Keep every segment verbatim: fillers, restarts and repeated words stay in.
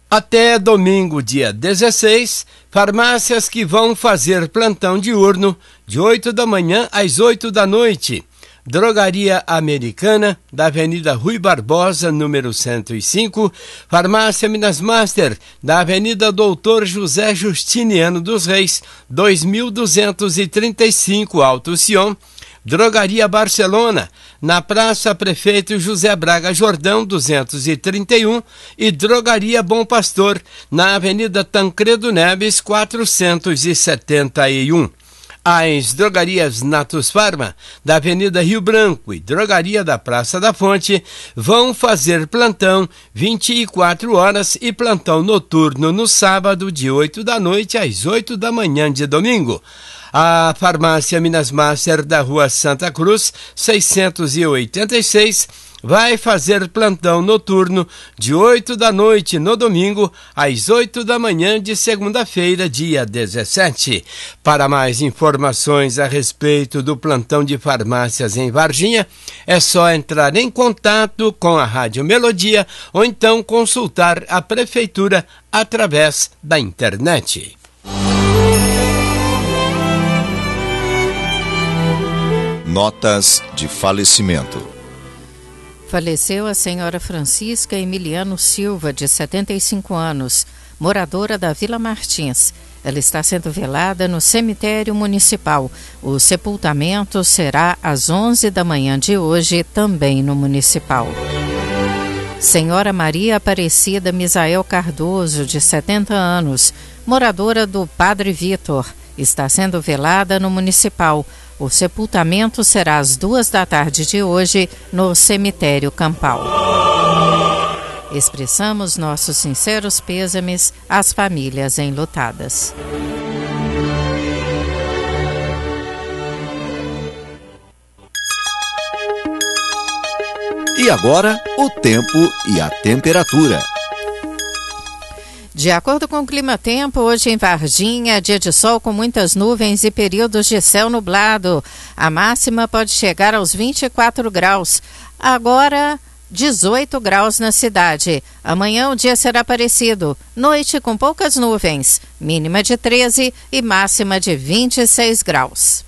Até domingo, dia dezesseis, farmácias que vão fazer plantão diurno de oito da manhã às oito da noite. Drogaria Americana, da Avenida Rui Barbosa, número cento e cinco. Farmácia Minas Master, da Avenida Doutor José Justiniano dos Reis, dois mil duzentos e trinta e cinco, Alto Sion. Drogaria Barcelona, na Praça Prefeito José Braga Jordão, duzentos e trinta e um, e Drogaria Bom Pastor, na Avenida Tancredo Neves, quatrocentos e setenta e um. As drogarias Natus Farma, da Avenida Rio Branco, e Drogaria da Praça da Fonte vão fazer plantão vinte e quatro horas e plantão noturno no sábado, de oito da noite às oito da manhã de domingo. A Farmácia Minas Master, da Rua Santa Cruz, seiscentos e oitenta e seis, vai fazer plantão noturno de oito da noite no domingo às oito da manhã de segunda-feira, dia dezessete. Para mais informações a respeito do plantão de farmácias em Varginha, é só entrar em contato com a Rádio Melodia ou então consultar a Prefeitura através da internet. Notas de falecimento. Faleceu a senhora Francisca Emiliano Silva, de setenta e cinco anos, moradora da Vila Martins. Ela está sendo velada no cemitério municipal. O sepultamento será às onze da manhã de hoje, também no municipal. Senhora Maria Aparecida Misael Cardoso, de setenta anos, moradora do Padre Vitor, está sendo velada no municipal. O sepultamento será às duas da tarde de hoje no cemitério Campal. Expressamos nossos sinceros pêsames às famílias enlutadas. E agora, o tempo e a temperatura. De acordo com o Climatempo, hoje em Varginha, dia de sol com muitas nuvens e períodos de céu nublado. A máxima pode chegar aos vinte e quatro graus. Agora, dezoito graus na cidade. Amanhã o dia será parecido. Noite com poucas nuvens. Mínima de treze e máxima de vinte e seis graus.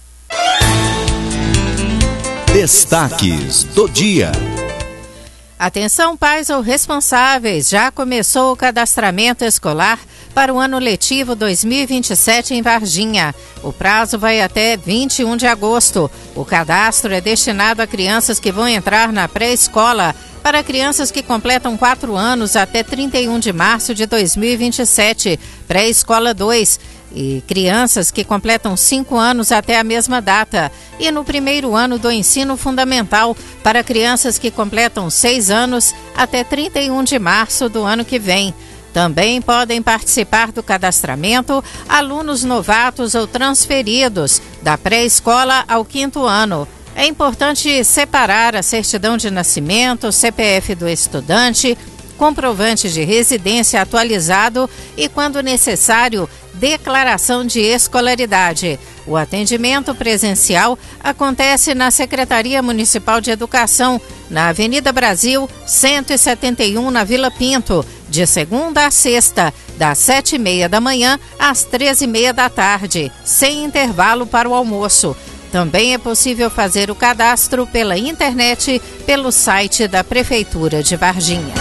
Destaques do dia. Atenção, pais ou responsáveis, já começou o cadastramento escolar para o ano letivo dois mil e vinte e sete em Varginha. O prazo vai até vinte e um de agosto. O cadastro é destinado a crianças que vão entrar na pré-escola, para crianças que completam quatro anos até trinta e um de março de dois mil e vinte e sete, pré-escola dois, e crianças que completam cinco anos até a mesma data, e no primeiro ano do ensino fundamental, para crianças que completam seis anos até trinta e um de março do ano que vem. Também podem participar do cadastramento alunos novatos ou transferidos da pré-escola ao quinto ano. É importante separar a certidão de nascimento, C P F do estudante, comprovante de residência atualizado e, quando necessário, declaração de escolaridade. O atendimento presencial acontece na Secretaria Municipal de Educação, na Avenida Brasil, cento e setenta e um, na Vila Pinto, de segunda a sexta, das sete e meia da manhã às treze e meia da tarde, sem intervalo para o almoço. Também é possível fazer o cadastro pela internet, pelo site da Prefeitura de Varginha.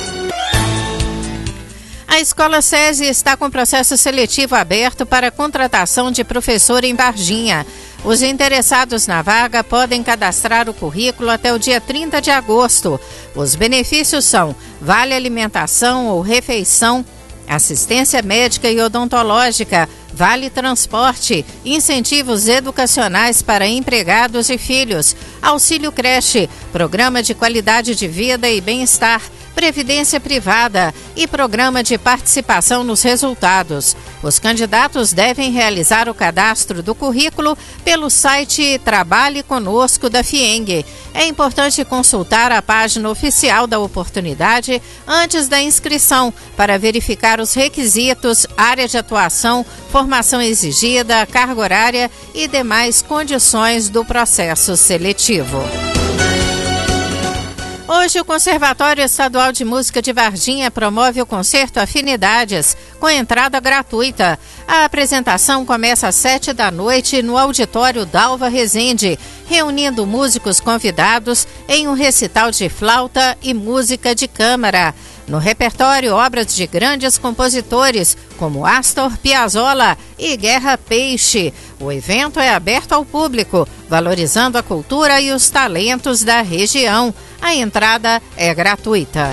A Escola SESI está com processo seletivo aberto para contratação de professor em Varginha. Os interessados na vaga podem cadastrar o currículo até o dia trinta de agosto. Os benefícios são vale alimentação ou refeição, assistência médica e odontológica, vale transporte, incentivos educacionais para empregados e filhos, auxílio creche, programa de qualidade de vida e bem-estar, previdência privada e programa de participação nos resultados. Os candidatos devem realizar o cadastro do currículo pelo site Trabalhe Conosco da FIENG. É importante consultar a página oficial da oportunidade antes da inscrição para verificar os requisitos, área de atuação, formação exigida, carga horária e demais condições do processo seletivo. Hoje, o Conservatório Estadual de Música de Varginha promove o concerto Afinidades, com entrada gratuita. A apresentação começa às sete da noite no auditório Dalva Rezende, reunindo músicos convidados em um recital de flauta e música de câmara. No repertório, obras de grandes compositores, como Astor Piazzolla e Guerra Peixe. O evento é aberto ao público, valorizando a cultura e os talentos da região. A entrada é gratuita.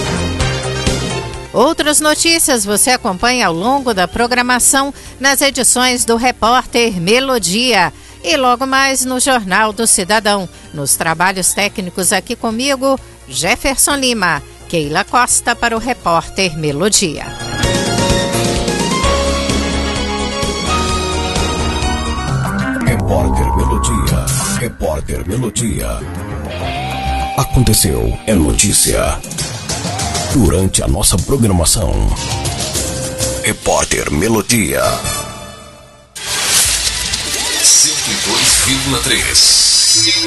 Outras notícias você acompanha ao longo da programação nas edições do Repórter Melodia e logo mais no Jornal do Cidadão. Nos trabalhos técnicos aqui comigo, Jefferson Lima. Keila Costa para o Repórter Melodia. Repórter Melodia. Repórter Melodia. Aconteceu, é notícia. Durante a nossa programação. Repórter Melodia. cento e dois vírgula três